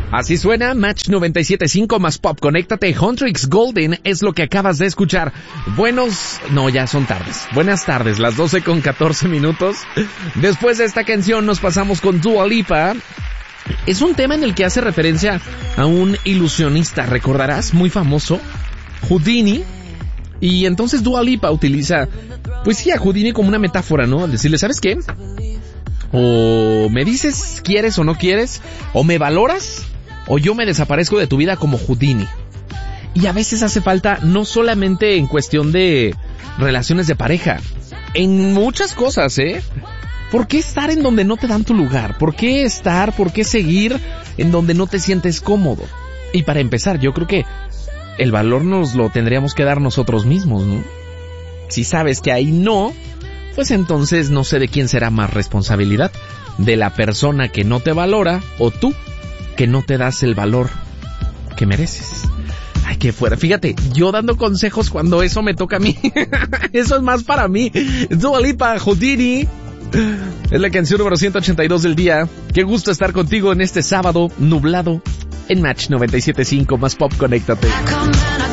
Así suena Match 97.5 más Pop. Conéctate. Huntrix Golden es lo que acabas de escuchar. Ya son tardes. Buenas tardes, las 12:14. Después de esta canción nos pasamos con Dua Lipa. Es un tema en el que hace referencia a un ilusionista, recordarás, muy famoso, Houdini. Y entonces Dua Lipa utiliza, pues sí, a Houdini como una metáfora, ¿no? Al decirle, ¿sabes qué? O me dices quieres o no quieres, o me valoras, o yo me desaparezco de tu vida como Houdini. Y a veces hace falta, no solamente en cuestión de relaciones de pareja, en muchas cosas, ¿eh? ¿Por qué estar en donde no te dan tu lugar? ¿Por qué seguir en donde no te sientes cómodo? Y para empezar, yo creo que el valor nos lo tendríamos que dar nosotros mismos, ¿no? Si sabes que ahí no, pues entonces no sé de quién será más responsabilidad, de la persona que no te valora o tú que no te das el valor que mereces. Ay, qué fuera. Fíjate, yo dando consejos cuando eso me toca a mí. Eso es más para mí. Dua Lipa, Houdini. Es la canción número 182 del día. Qué gusto estar contigo en este sábado nublado en Match 97.5 más Pop. Conéctate.